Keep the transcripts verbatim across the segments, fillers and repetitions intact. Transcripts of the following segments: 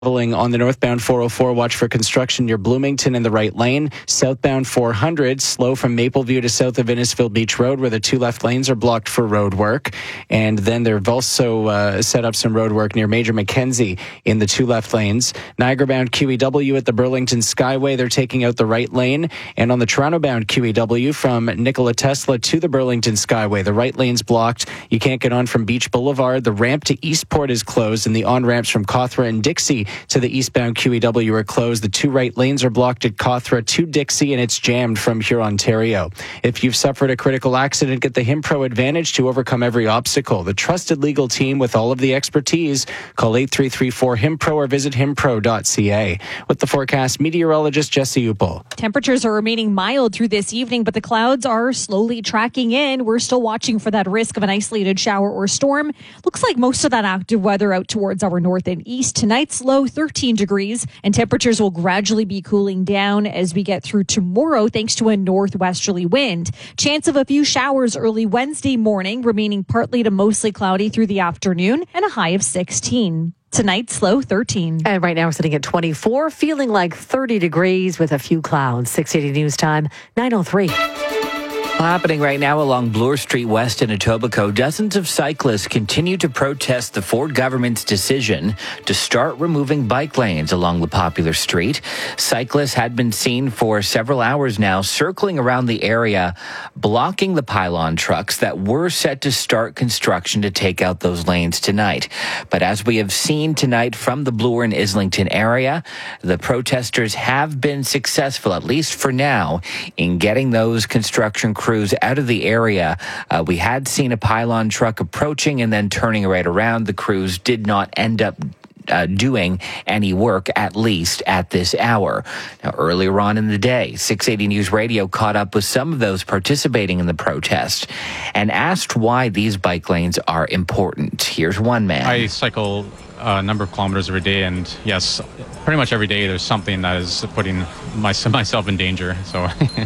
Traveling on the northbound four oh four, watch for construction near Bloomington in the right lane. Southbound four hundred, slow from Mapleview to south of Innisfil Beach Road, where the two left lanes are blocked for road work. And then they've also uh, set up some road work near Major Mackenzie in the two left lanes. Niagara-bound Q E W at the Burlington Skyway, they're taking out the right lane. And on the Toronto-bound Q E W from Nikola Tesla to the Burlington Skyway, the right lane's blocked. You can't get on from Beach Boulevard. The ramp to Eastport is closed, and the on-ramps from Cawthra and Dixie to the eastbound Q E W are closed. The two right lanes are blocked at Cawthra to Dixie, and it's jammed from Huron, Ontario. If you've suffered a critical accident, get the Himpro Advantage to overcome every obstacle. The trusted legal team with all of the expertise. Call eight three three four HIMPRO or visit himpro dot c a. With the forecast, meteorologist Jesse Upel. Temperatures are remaining mild through this evening, but the clouds are slowly tracking in. We're still watching for that risk of an isolated shower or storm. Looks like most of that active weather out towards our north and east. Tonight's low thirteen degrees, and temperatures will gradually be cooling down as we get through tomorrow thanks to a northwesterly wind. Chance of a few showers early Wednesday morning, remaining partly to mostly cloudy through the afternoon, and a high of sixteen. Tonight's low thirteen. And right now we're sitting at twenty-four, feeling like thirty degrees with a few clouds. six eighty News Time, nine oh three. Happening right now along Bloor Street West in Etobicoke, dozens of cyclists continue to protest the Ford government's decision to start removing bike lanes along the popular street. Cyclists had been seen for several hours now circling around the area, blocking the pylon trucks that were set to start construction to take out those lanes tonight. But as we have seen tonight from the Bloor and Islington area, the protesters have been successful, at least for now, in getting those construction crews out of the area. Uh, we had seen a pylon truck approaching and then turning right around. The crews did not end up Uh, doing any work, at least at this hour. Now, earlier on in the day, six eighty News Radio caught up with some of those participating in the protest and asked why these bike lanes are important. Here's one man. I cycle a number of kilometers every day, and yes, pretty much every day there's something that is putting my, myself in danger. So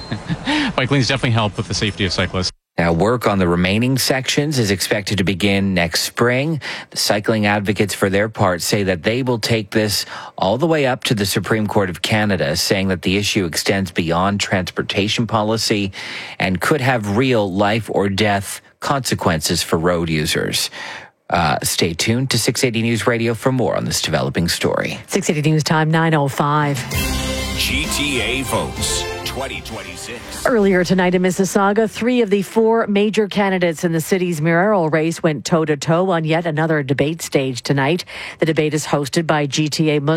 bike lanes definitely help with the safety of cyclists. Now, work on the remaining sections is expected to begin next spring. The cycling advocates, for their part, say that they will take this all the way up to the Supreme Court of Canada, saying that the issue extends beyond transportation policy and could have real life or death consequences for road users. Uh, stay tuned to six eighty News Radio for more on this developing story. six eighty News Time, nine oh five. G T A votes twenty twenty-six. Earlier tonight in Mississauga, three of the four major candidates in the city's mayoral race went toe-to-toe on yet another debate stage tonight. The debate is hosted by G T A Muslim